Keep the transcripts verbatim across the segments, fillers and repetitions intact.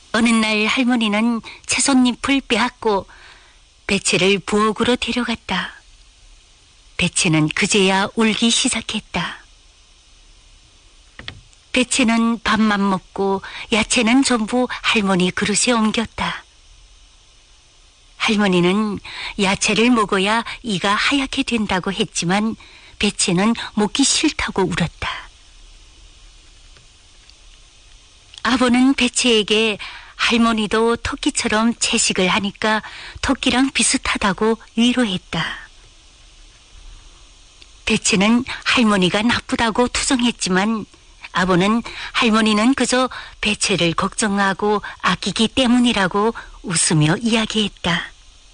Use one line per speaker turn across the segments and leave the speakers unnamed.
어느 날 할머니는 채손잎을 빼앗고 배채를 부엌으로 데려갔다. 배채는 그제야 울기 시작했다. 배채는 밥만 먹고 야채는 전부 할머니 그릇에 옮겼다. 할머니는 야채를 먹어야 이가 하얗게 된다고 했지만 배채는 먹기 싫다고 울었다. 아버는 배채에게 할머니도 토끼처럼 채식을 하니까 토끼랑 비슷하다고 위로했다. 배채는 할머니가 나쁘다고 투정했지만 아버는 할머니는 그저 배채를 걱정하고 아끼기 때문이라고 웃으며 이야기했다.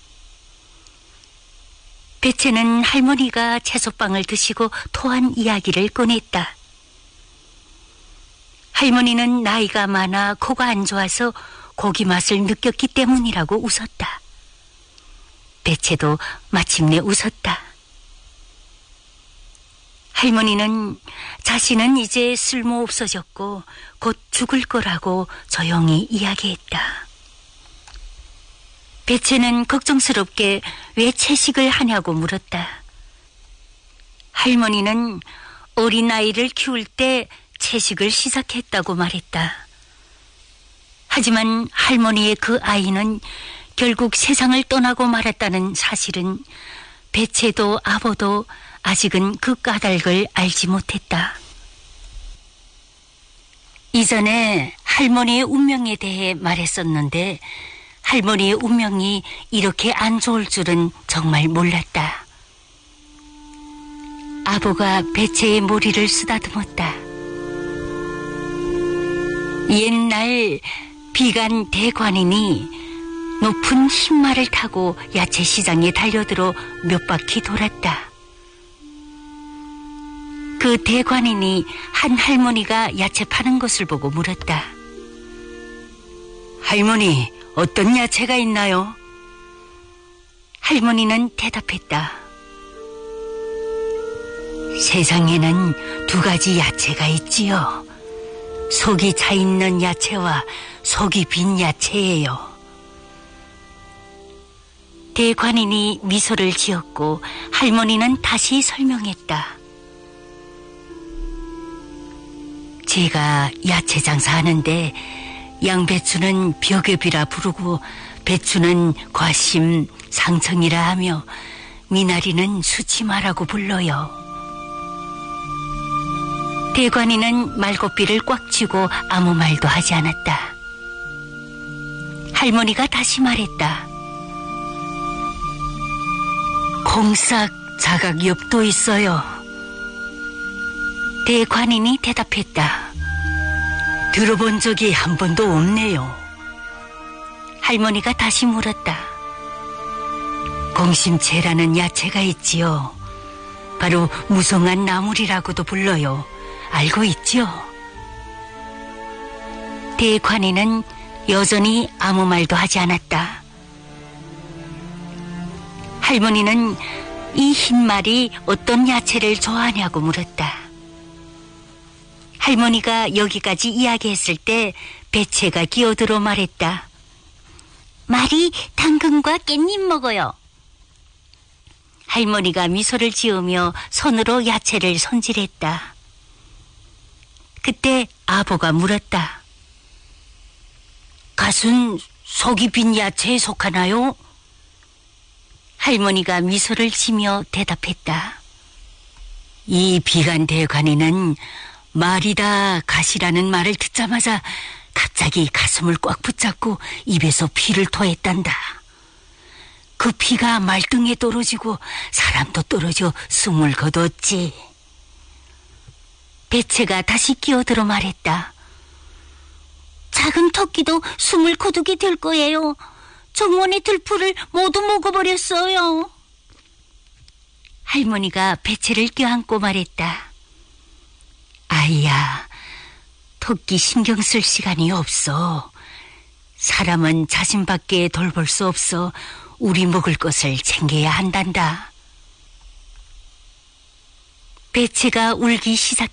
배채는 할머니가 채소빵을 드시고 토한 이야기를 꺼냈다. 할머니는 나이가 많아 코가 안 좋아서 고기 맛을 느꼈기 때문이라고 웃었다. 배채도 마침내 웃었다. 할머니는 자신은 이제 쓸모없어졌고 곧 죽을 거라고 조용히 이야기했다. 배채는 걱정스럽게 왜 채식을 하냐고 물었다. 할머니는 어린아이를 키울 때 채식을 시작했다고 말했다. 하지만 할머니의 그 아이는 결국 세상을 떠나고 말았다는 사실은 배채도 아버도 아직은 그 까닭을 알지 못했다. 이전에 할머니의 운명에 대해 말했었는데 할머니의 운명이 이렇게 안 좋을 줄은 정말 몰랐다. 아버가 배채의 머리를 쓰다듬었다. 옛날 비간 대관인이 높은 흰말을 타고 야채 시장에 달려들어 몇 바퀴 돌았다. 그 대관인이 한 할머니가 야채 파는 것을 보고 물었다. 할머니, 어떤 야채가 있나요? 할머니는 대답했다. 세상에는 두 가지 야채가 있지요. 속이 차 있는 야채와 속이 빈 야채예요. 대관인이 미소를 지었고 할머니는 다시 설명했다. 제가 야채 장사하는데 양배추는 벼겹이라 부르고 배추는 과심, 상청이라 하며 미나리는 수치마라고 불러요. 대관이는 말고삐를 꽉 쥐고 아무 말도 하지 않았다. 할머니가 다시 말했다. 콩싹 자각엽도 있어요. 대관인이 대답했다. 들어본 적이 한 번도 없네요. 할머니가 다시 물었다. 공심채라는 야채가 있지요. 바로 무성한 나물이라고도 불러요. 알고 있죠? 대관인은 여전히 아무 말도 하지 않았다. 할머니는 이 흰말이 어떤 야채를 좋아하냐고 물었다. 할머니가 여기까지 이야기했을 때 배채가 끼어들어 말했다. 말이 당근과 깻잎 먹어요. 할머니가 미소를 지으며 손으로 야채를 손질했다. 그때 아버가 물었다. 갓은 속이 빈 야채에 속하나요? 할머니가 미소를 지며 대답했다. 이 비간 대관이는 말이다 갓이라는 말을 듣자마자 갑자기 가슴을 꽉 붙잡고 입에서 피를 토했단다. 그 피가 말등에 떨어지고 사람도 떨어져 숨을 거뒀지. 배채가 다시 끼어들어 말했다. 작은 토끼도 숨을 거두게 될 거예요. 정원의 들풀을 모두 먹어버렸어요. 할머니가 배채를 껴안고 말했다. 아이야, 토끼 신경 쓸 시간이 없어. 사람은 자신밖에 돌볼 수 없어 우리 먹을 것을 챙겨야 한단다. 배채가 울기 시작